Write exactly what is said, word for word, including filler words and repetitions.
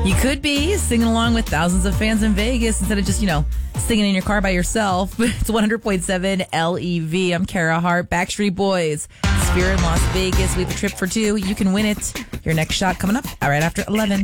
You could be singing along with thousands of fans in Vegas instead of just, you know, singing in your car by yourself. It's one hundred point seven L E V. I'm Kara Hart. Backstreet Boys, Sphere in Las Vegas. We have a trip for two. You can win it. Your next shot coming up right after eleven.